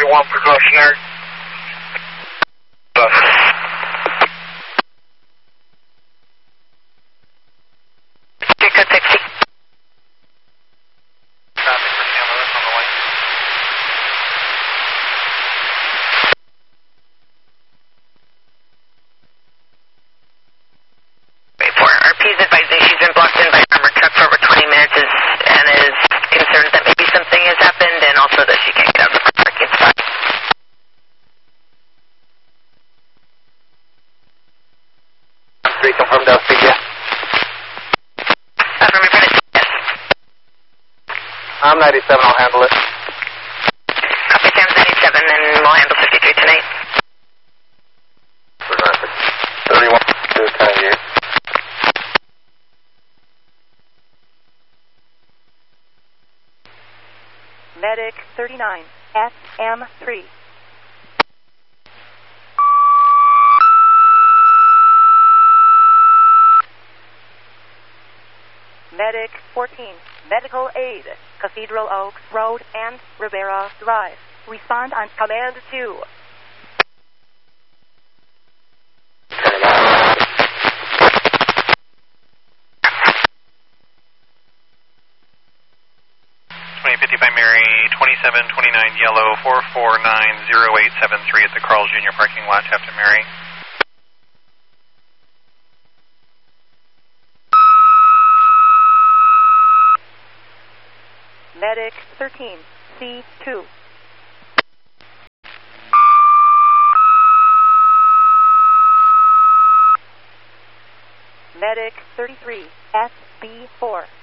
41 precautionary. Code 60. RP's advising she's been blocked in by an armored truck for over 20 minutes and is concerned that maybe something has happened and also that she can't get out of the parking spot. Confirmed LC, yeah. From your friend, yes. I'm 97, I'll handle it. Copy, Sam's 97, and we'll handle 53 tonight. 31, 210 here. Medic 39, SM3. Medic 14, medical aid, Cathedral Oaks Road and Rivera Drive. Respond on command 2. Mary, 2729 Yellow, 4490873 at the Carl Jr. parking lot, Captain Mary. Medic 13, C2. Medic 33, SB4.